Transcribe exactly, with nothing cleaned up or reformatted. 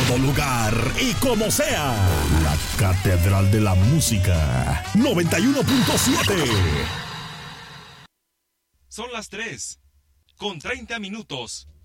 todo lugar y como sea. La Catedral de la Música. noventa y uno punto siete. Son las tres, con treinta minutos.